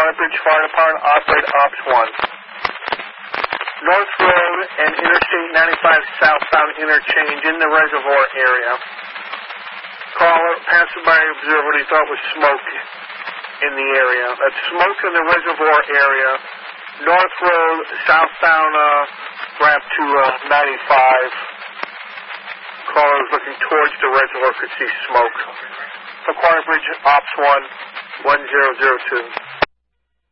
Quanah Bridge Fire Department, operator Ops 1. North Road and Interstate 95 southbound interchange in the reservoir area. Caller, passerby observed what he thought was smoke in the area. That's smoke in the reservoir area. North Road, southbound ramp to 95. Caller was looking towards the reservoir, could see smoke. For Quanah Bridge, Ops 1, 1002.